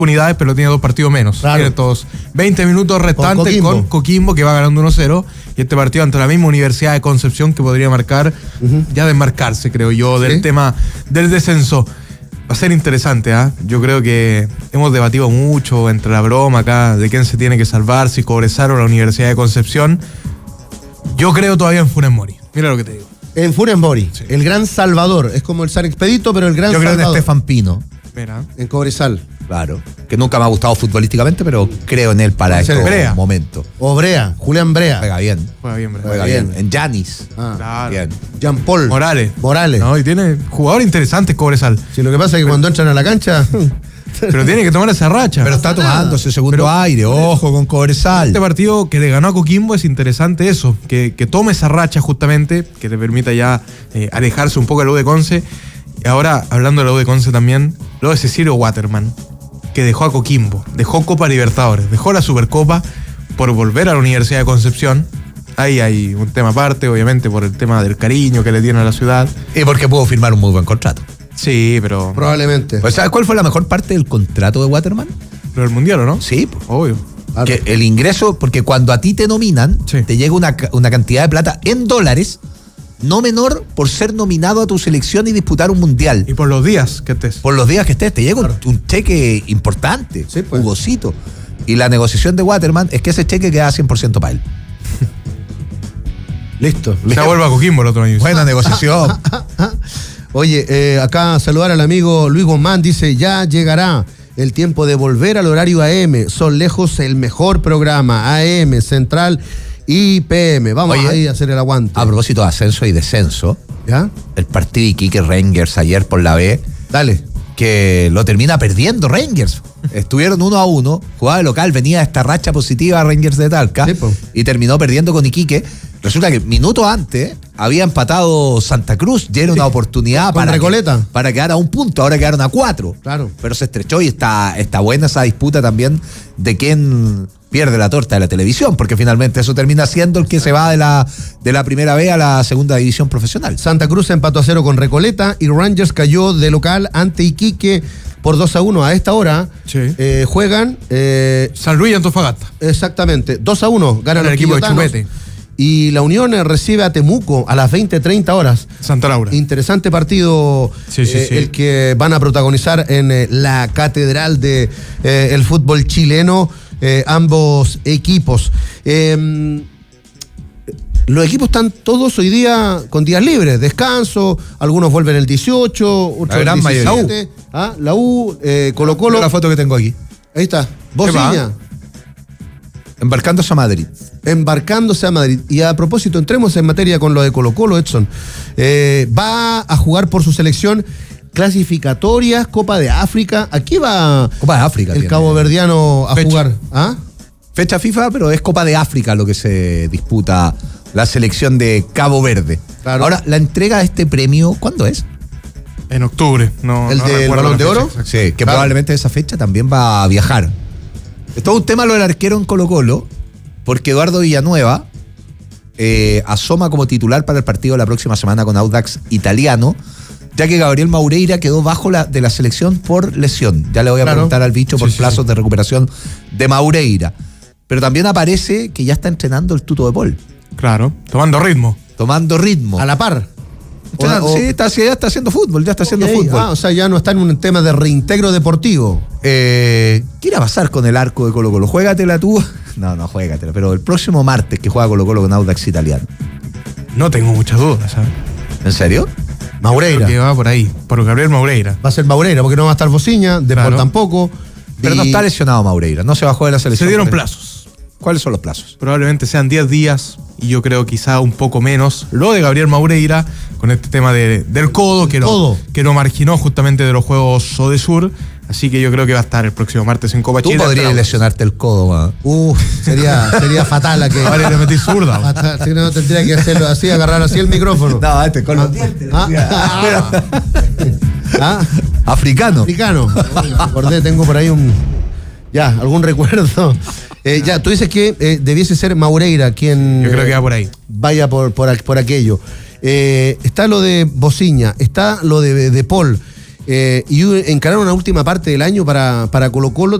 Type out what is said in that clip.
unidades, pero tiene 2 partidos menos. Claro. Tiene todos 20 minutos restantes con Coquimbo, que va ganando 1-0. Y este partido ante la misma Universidad de Concepción, que podría marcar, ya desmarcarse, creo yo, del tema del descenso. Va a ser interesante, ¿ah? Yo creo que hemos debatido mucho entre la broma acá de quién se tiene que salvar, si Cobresal o la Universidad de Concepción. Yo creo todavía en Funes Mori. Mira lo que te digo. En Funes Mori, el gran salvador. Es como el San Expedito, pero el gran salvador. Yo creo en Estefan Pino. Mira. En Cobresal. Claro. Que nunca me ha gustado futbolísticamente, pero creo en él para este momento. O Brea, Julián Brea. Juega bien. Juega bien. En Yanis. Claro. Bien. Jean Paul. Morales. No, y tiene jugadores interesantes Cobresal. Sí, lo que pasa es que cuando entran a la cancha... Pero tiene que tomar esa racha. Pero está tomando ese segundo aire. Ojo con Cobresal. Este partido que le ganó a Coquimbo es interesante eso, que tome esa racha justamente, que te permita ya alejarse un poco de la U de Conce. Y ahora, hablando de la U de Conce también, lo de Cecilio Waterman, que dejó a Coquimbo, dejó Copa Libertadores, dejó la Supercopa por volver a la Universidad de Concepción. Ahí hay un tema aparte, obviamente, por el tema del cariño que le tiene a la ciudad. Y porque pudo firmar un muy buen contrato. Sí, pero... Probablemente. Pues, ¿sabes cuál fue la mejor parte del contrato de Waterman? Lo del Mundial, ¿o no? Sí, obvio. Claro. Que el ingreso, porque cuando a ti te nominan, te llega una cantidad de plata en dólares, no menor por ser nominado a tu selección y disputar un mundial. Y por los días que estés. Por los días que estés, te llega un cheque importante, jugosito. Y la negociación de Waterman es que ese cheque queda 100% para él. Listo. Se vuelve a Coquimbo el otro año. Buena negociación. Oye, acá saludar al amigo Luis Guzmán, dice, ya llegará el tiempo de volver al horario AM, son lejos el mejor programa, AM, Central y PM. Vamos ahí a hacer el aguante. A propósito de ascenso y descenso, ¿ya? El partido de Iquique Rangers ayer por la B, dale, que lo termina perdiendo Rangers. Estuvieron 1-1, jugaba de local, venía esta racha positiva Rangers de Talca, y terminó perdiendo con Iquique. Resulta que minutos antes había empatado Santa Cruz, y era una oportunidad para quedar a 1 punto, ahora quedaron a 4. Claro. Pero se estrechó y está buena esa disputa también de quién pierde la torta de la televisión, porque finalmente eso termina siendo el que se va de la primera B a la segunda división profesional. Santa Cruz empató a 0 con Recoleta y Rangers cayó de local ante Iquique por 2-1. A esta hora juegan San Luis y Antofagasta. Exactamente, 2-1 ganan el equipo de Chupete. Y la Unión recibe a Temuco a las 20:30 horas. Santa Laura. Interesante partido el que van a protagonizar en la catedral de el fútbol chileno, ambos equipos. Los equipos están todos hoy día con días libres, descanso, algunos vuelven el 18, otros el 17. La U, Colo-Colo. La foto que tengo aquí. Ahí está, Bociña. Embarcándose a Madrid. Embarcándose a Madrid. Y a propósito, entremos en materia con lo de Colo-Colo, Edson. Va a jugar por su selección clasificatorias, Copa de África. Aquí va Copa de África el caboverdiano a jugar. Fecha FIFA, pero es Copa de África lo que se disputa la selección de Cabo Verde. Claro. Ahora, la entrega de este premio, ¿cuándo es? En octubre. ¿El del Balón de Oro? Sí, que probablemente esa fecha también va a viajar. Es todo un tema lo del arquero en Colo-Colo, porque Eduardo Villanueva asoma como titular para el partido de la próxima semana con Audax Italiano, ya que Gabriel Maureira quedó bajo de la selección por lesión. Ya le voy a preguntar al bicho por plazos de recuperación de Maureira. Pero también aparece que ya está entrenando el Tuto de Paul. Claro, tomando ritmo. A la par. Sí, ya está haciendo fútbol, fútbol. O sea, ya no está en un tema de reintegro deportivo. ¿Qué irá a pasar con el arco de Colo-Colo? ¿Juégatela tú? No, juégatela. Pero el próximo martes que juega Colo-Colo con Audax Italiano. No tengo muchas dudas, ¿sabes? ¿En serio? Maureira. Que va por ahí, por Gabriel Maureira. Va a ser Maureira, porque no va a estar Bociña, de Paul tampoco. Pero no está lesionado Maureira, no se bajó de la selección. Se dieron plazos. ¿Cuáles son los plazos? Probablemente sean 10 días y yo creo quizá un poco menos. Lo de Gabriel Maureira, con este tema del codo, que lo marginó justamente de los Juegos Sodesur. Así que yo creo que va a estar el próximo martes en Copa Chile. Tú podrías lesionarte el codo, man. Sería fatal. Vale, le metí zurda. Si no, tendría que hacerlo así, agarrar así el micrófono. No, con los dientes. Africano. Acordé, tengo por ahí algún recuerdo. Tú dices que debiese ser Maureira quien... Yo creo que va por ahí. Vaya por aquello. Está lo de Bociña, está lo de Paul. y encarar una última parte del año para Colo-Colo